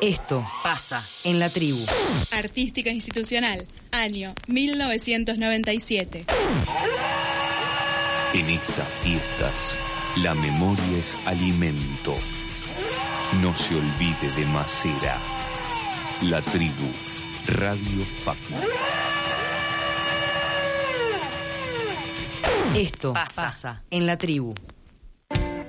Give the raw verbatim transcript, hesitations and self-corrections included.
Esto pasa en la tribu. Artística Institucional, año mil novecientos noventa y siete. En estas fiestas, la memoria es alimento. No se olvide de Macera. La tribu, Radio Facu. Esto pasa en la tribu.